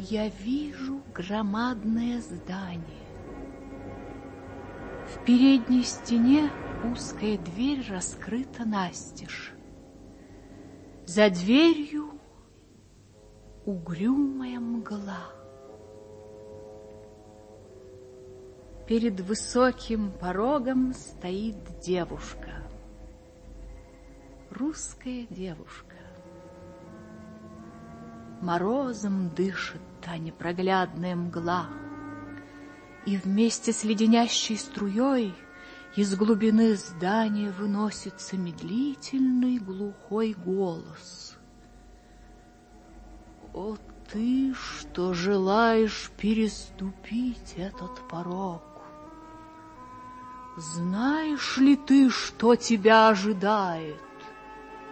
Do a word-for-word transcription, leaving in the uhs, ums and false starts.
Я вижу громадное здание. В передней стене узкая дверь раскрыта настежь. За дверью угрюмая мгла. Перед высоким порогом стоит девушка, русская девушка. Морозом дышит та непроглядная мгла, и вместе с леденящей струей из глубины здания выносится медлительный глухой голос. О, ты, что желаешь переступить этот порог! Знаешь ли ты, что тебя ожидает?